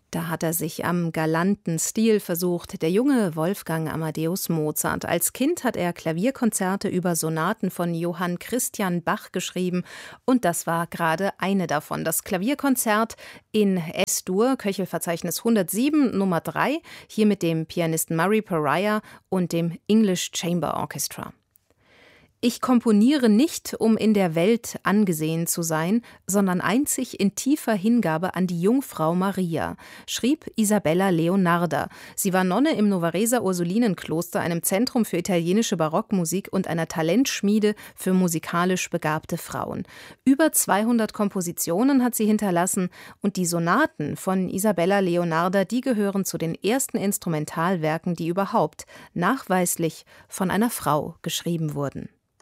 Da hat er sich am galanten Stil versucht, der junge Wolfgang Amadeus Mozart. Als Kind hat er Klavierkonzerte über Sonaten von Johann Christian Bach geschrieben und das war gerade eine davon. Das Klavierkonzert in S-Dur, Köchelverzeichnis 107, Nummer 3, hier mit dem Pianisten Murray Pariah und dem English Chamber Orchestra. Ich komponiere nicht, um in der Welt angesehen zu sein, sondern einzig in tiefer Hingabe an die Jungfrau Maria, schrieb Isabella Leonarda. Sie war Nonne im Novareser Ursulinenkloster, einem Zentrum für italienische Barockmusik und einer Talentschmiede für musikalisch begabte Frauen. Über 200 Kompositionen hat sie hinterlassen und die Sonaten von Isabella Leonarda, die gehören zu den ersten Instrumentalwerken, die überhaupt nachweislich von einer Frau geschrieben wurden.